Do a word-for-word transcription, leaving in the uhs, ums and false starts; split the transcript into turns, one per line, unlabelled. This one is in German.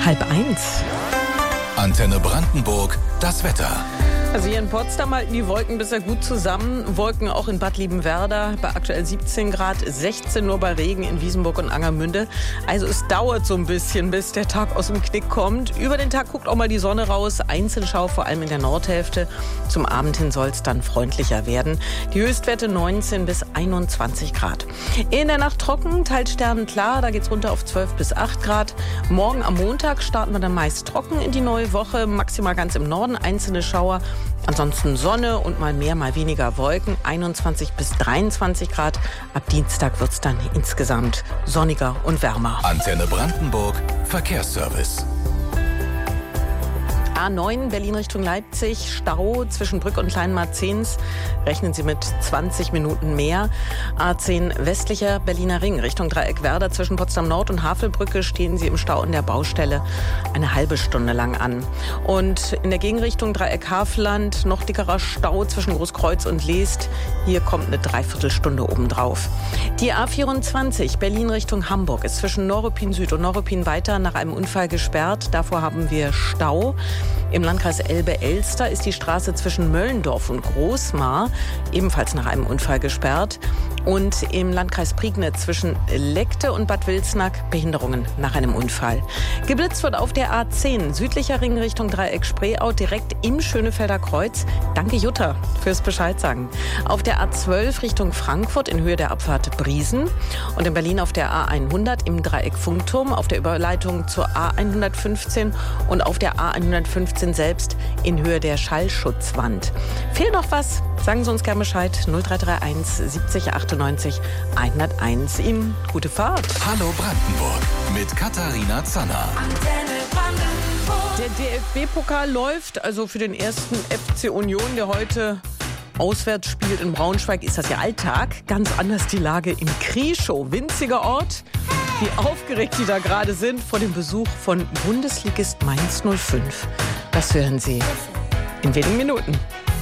Halb eins.
Antenne Brandenburg, das Wetter.
Also hier in Potsdam halten die Wolken bisher gut zusammen. Wolken auch in Bad Liebenwerda bei aktuell siebzehn Grad, sechzehn nur bei Regen in Wiesenburg und Angermünde. Also es dauert so ein bisschen, bis der Tag aus dem Knick kommt. Über den Tag guckt auch mal die Sonne raus. Einzelschau, vor allem in der Nordhälfte. Zum Abend hin soll es dann freundlicher werden. Die Höchstwerte neunzehn bis einundzwanzig Grad. In der Nacht trocken, teils sternenklar. Da geht's runter auf zwölf bis acht Grad. Morgen am Montag starten wir dann meist trocken in die neue Woche. Maximal ganz im Norden einzelne Schauer. Ansonsten Sonne und mal mehr, mal weniger Wolken, einundzwanzig bis dreiundzwanzig Grad. Ab Dienstag wird's dann insgesamt sonniger und wärmer.
Antenne Brandenburg, Verkehrsservice.
A neun Berlin Richtung Leipzig, Stau zwischen Brück und Kleinmarzens. Rechnen Sie mit zwanzig Minuten mehr. A zehn westlicher Berliner Ring Richtung Dreieckwerder zwischen Potsdam Nord und Havelbrücke stehen Sie im Stau in der Baustelle eine halbe Stunde lang an. Und in der Gegenrichtung Dreieck Havelland noch dickerer Stau zwischen Großkreuz und Leest. Hier kommt eine Dreiviertelstunde obendrauf. Die A vierundzwanzig Berlin Richtung Hamburg ist zwischen Neuruppin Süd und Neuruppin weiter nach einem Unfall gesperrt. Davor haben wir Stau. Im Landkreis Elbe-Elster ist die Straße zwischen Möllendorf und Großmar ebenfalls nach einem Unfall gesperrt. Und im Landkreis Prignitz zwischen Leckte und Bad Wilsnack Behinderungen nach einem Unfall. Geblitzt wird auf der A zehn südlicher Ring Richtung Dreieck Spreeau direkt im Schönefelder Kreuz. Danke Jutta fürs Bescheid sagen. Auf der A zwölf Richtung Frankfurt in Höhe der Abfahrt Briesen. Und in Berlin auf der A hundert im Dreieck Funkturm, auf der Überleitung zur A hundertfünfzehn und auf der A hundertfünfzehn selbst in Höhe der Schallschutzwand. Fehlt noch was? Sagen Sie uns gerne Bescheid. null drei drei eins siebzig achtundneunzig hunderteins. Ihnen gute Fahrt.
Hallo Brandenburg mit Katharina Zanner.
Der D F B-Pokal läuft, also für den ersten F C Union, der heute auswärts spielt in Braunschweig, ist das ja Alltag. Ganz anders die Lage in Krieschow, winziger Ort. Wie aufgeregt die da gerade sind vor dem Besuch von Bundesligist Mainz null fünf. Das hören Sie in wenigen Minuten.